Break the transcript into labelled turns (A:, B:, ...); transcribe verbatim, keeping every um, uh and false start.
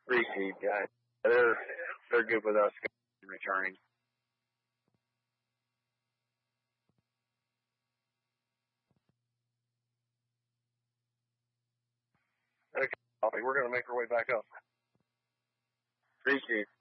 A: Received, guys. They're they're good with us returning. Okay, we're going to make our way back up. Received.